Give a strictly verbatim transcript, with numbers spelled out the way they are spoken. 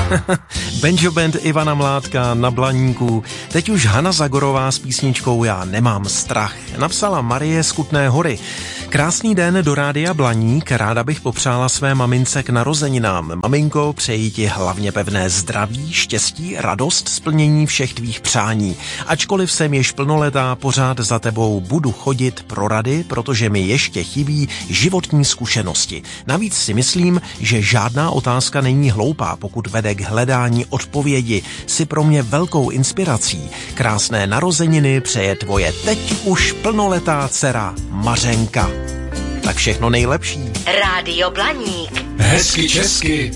Banjo band Ivana Mládka na Blaníku. Teď už Hana Zagorová s písničkou Já nemám strach. Napsala Marie z Kutné Hory. Krásný den do rádia Blaník. Ráda bych popřála své mamince k narozeninám. Maminko, přeji ti hlavně pevné zdraví, štěstí, radost, splnění všech tvých přání. Ačkoliv jsem již plnoletá, pořád za tebou budu chodit pro rady, protože mi ještě chybí životní zkušenosti. Navíc si myslím, že žádná otázka není hloupá, pokud vede k hledání odpovědi. Jsi pro mě velkou inspirací. Krásné narozeniny přeje tvoje teď už plnoletá dcera Mařenka. Tak všechno nejlepší. Rádio Blaník. Hezky česky